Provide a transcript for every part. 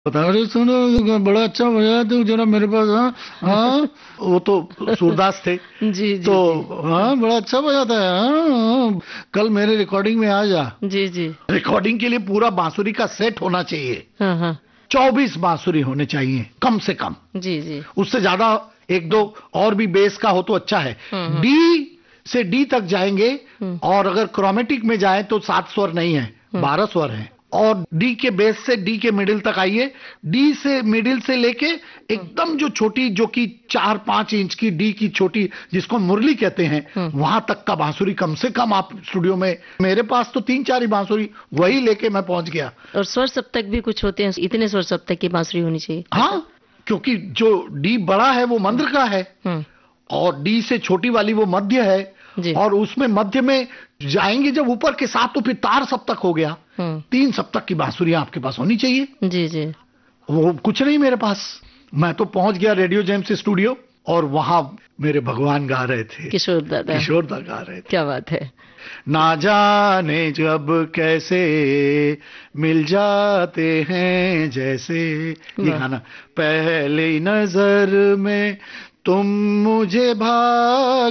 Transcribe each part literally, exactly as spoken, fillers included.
बता रहे सुनो बड़ा अच्छा बजाया तू जरा मेरे पास। हाँ हाँ वो तो सूरदास थे। जी जी तो जी। हाँ बड़ा अच्छा बजाता है। हाँ हाँ, कल मेरे रिकॉर्डिंग में आ जा। जी जी। रिकॉर्डिंग के लिए पूरा बांसुरी का सेट होना चाहिए। हाँ हाँ। चौबीस बांसुरी होने चाहिए कम से कम। जी जी। उससे ज्यादा एक दो और भी बेस का हो तो अच्छा है। हम्म हम्म डी से डी तक जाएंगे। हम्म और अगर क्रोमेटिक में जाए तो सात स्वर नहीं है, हम्म बारह स्वर है। और डी के बेस से डी के मिडिल तक आइए। डी से मिडिल से लेके हम्म एकदम जो छोटी जो कि चार पांच इंच की डी की छोटी जिसको मुरली कहते हैं हम्म। वहां तक का बांसुरी कम से कम आप स्टूडियो में। मेरे पास तो तीन चार ही बांसुरी वही लेके मैं पहुंच गया। और स्वर सप्तक भी कुछ होते हैं, इतने स्वर सप्तक की बांसुरी होनी चाहिए ऐसा? हाँ क्योंकि जो डी बड़ा है वो मंद्र का है हम्म। और डी से छोटी वाली वो मध्य है। जी। और उसमें मध्य में जाएंगे जब ऊपर के साथ तो फिर तार सप्तक हो गया। हम्म। तीन सप्तक की बांसुरियां आपके पास होनी चाहिए। जी जी। वो कुछ नहीं मेरे पास। मैं तो पहुंच गया रेडियो जेम्स स्टूडियो और वहां मेरे भगवान गा रहे थे। किशोर दादा। किशोर दा गा रहे थे। क्या बात है। ना जाने जब कैसे मिल जाते हैं जैसे ये वाह। गाना। पहली नजर में तुम मुझे भा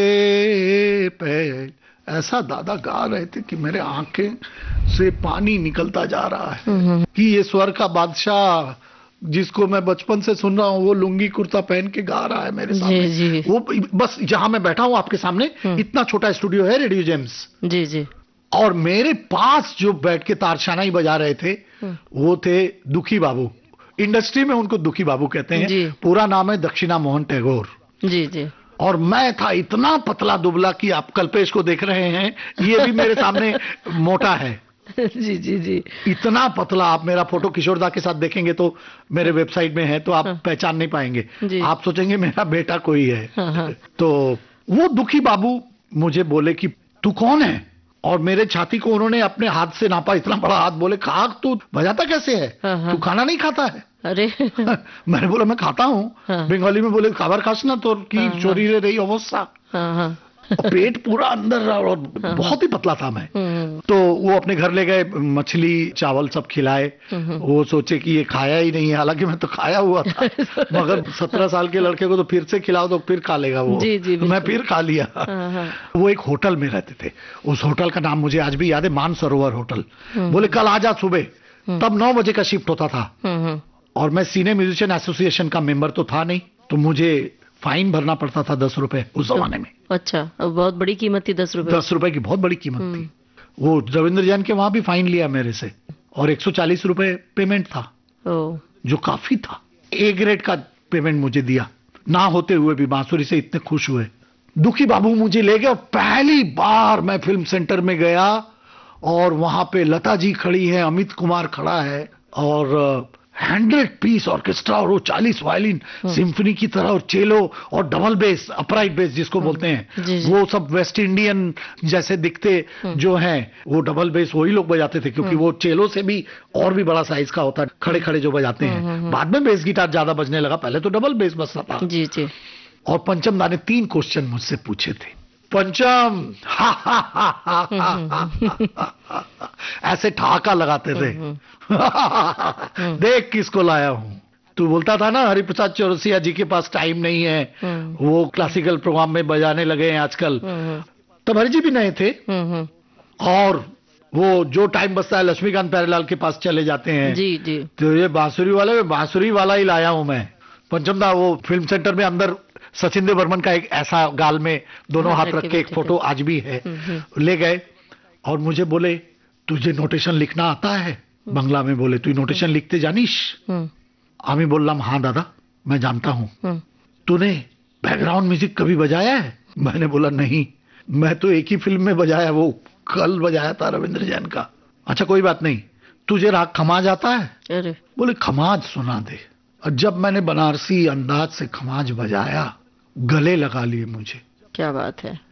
गए पहल। ऐसा दादा गा रहे थे कि मेरे आंखें से पानी निकलता जा रहा है हम्म हम्म। कि ये स्वर का बादशाह जिसको मैं बचपन से सुन रहा हूँ वो लुंगी कुर्ता पहन के गा रहा है मेरे जी सामने। जी। वो बस जहां मैं बैठा हूं आपके सामने हम्म। इतना छोटा स्टूडियो है रेडियो जेम्स। जी जी। और मेरे पास जो बैठ के तारशाना ही बजा रहे थे हम्म। वो थे दुखी बाबू। इंडस्ट्री में उनको दुखी बाबू कहते हैं। जी। पूरा नाम है दक्षिणा मोहन टैगोर। जी जी। और मैं था इतना पतला दुबला कि आप कल्पेश को देख रहे हैं ये भी मेरे सामने मोटा है। जी जी जी। इतना पतला। आप मेरा फोटो किशोरदा के साथ देखेंगे तो मेरे वेबसाइट में है तो आप हाँ। पहचान नहीं पाएंगे। जी। आप सोचेंगे मेरा बेटा कोई है। हाँ हाँ। तो वो दुखी बाबू मुझे बोले कि तू कौन है। और मेरे छाती को उन्होंने अपने हाथ से नापा इतना बड़ा हाथ। बोले खाक तू बजाता कैसे है, हाँ हाँ। तू खाना नहीं खाता है। अरे। मैंने बोला मैं खाता हूँ। हाँ। बंगाली में बोले खाबर खास ना तो की हाँ, हाँ। चोरी ले रही अवस्था। हाँ हाँ। और पेट पूरा अंदर रहा और हाँ। बहुत ही पतला था मैं। हम्म तो वो अपने घर ले गए मछली चावल सब खिलाए। हम्म। वो सोचे कि ये खाया ही नहीं है हालांकि मैं तो खाया हुआ था मगर सत्रह साल के लड़के को तो फिर से खिलाओ तो फिर खा लेगा वो। जी जी तो मैं बिल्कुल। फिर खा लिया। हाँ हाँ। वो एक होटल में रहते थे। उस होटल का नाम मुझे आज भी याद है, मानसरोवर होटल। हम्म। बोले कल आ जा सुबह। हम्म। तब नौ बजे का शिफ्ट होता था हम्म हम्म। और मैं सीने म्यूजिशियन एसोसिएशन का मेंबर तो था नहीं तो मुझे फाइन भरना पड़ता था दस रुपए उस जमाने में। अच्छा, अब बहुत बड़ी कीमत थी दस रुपए। दस रुपए की बहुत बड़ी कीमत हम्म। थी। वो रविंद्र जैन के वहां भी फाइन लिया मेरे से और एक सौ चालीस रुपए पेमेंट था ओ। जो काफी था। ए ग्रेड का पेमेंट मुझे दिया ना होते हुए भी बांसुरी से इतने खुश हुए। दुखी बाबू मुझे ले गए और पहली बार मैं फिल्म सेंटर में गया और वहां पे लता जी खड़ी है, अमित कुमार खड़ा है और हंड्रेड पीस ऑर्केस्ट्रा और वो चालीस वायलिन सिम्फनी की तरह और चेलो और डबल बेस अपराइट बेस जिसको बोलते हैं जी जी। वो सब वेस्ट इंडियन जैसे दिखते जो हैं वो डबल बेस वही लोग बजाते थे क्योंकि वो चेलो से भी और भी बड़ा साइज का होता है खड़े खड़े जो बजाते हैं। बाद में बेस गिटार ज्यादा बजने लगा, पहले तो डबल बेस बजता था। जी जी। और पंचम दा ने तीन क्वेश्चन मुझसे पूछे थे। पंचम हा हा हा हा हा हा हा ऐसे ठहाका लगाते थे देख किसको लाया हूं। तू बोलता था ना हरिप्रसाद चौरसिया जी के पास टाइम नहीं है, वो क्लासिकल प्रोग्राम में बजाने लगे हैं आजकल। तब हरि जी भी नए थे और वो जो टाइम बचता है लक्ष्मीकांत प्यारेलाल के पास चले जाते हैं। जी जी। तो ये बांसुरी वाले बांसुरी वाला ही लाया हूं मैं। पंचम दा वो फिल्म सेंटर में अंदर सचिन देव बर्मन का एक ऐसा गाल में दोनों हाथ रख के एक फोटो आज भी है। ले गए और मुझे बोले तुझे नोटेशन लिखना आता है बंगला में। बोले तू नोटेशन लिखते जानिस। আমি বললাম हाँ दादा मैं जानता हूँ। तूने बैकग्राउंड म्यूजिक कभी बजाया है? मैंने बोला नहीं, मैं तो एक ही फिल्म में बजाया, वो कल बजाया था रविंद्र जैन का। अच्छा कोई बात नहीं, तुझे राग खमाज आता है? अरे। बोले खमाज सुना दे। और जब मैंने बनारसी अंदाज से खमाज बजाया गले लगा लिए मुझे। क्या बात है।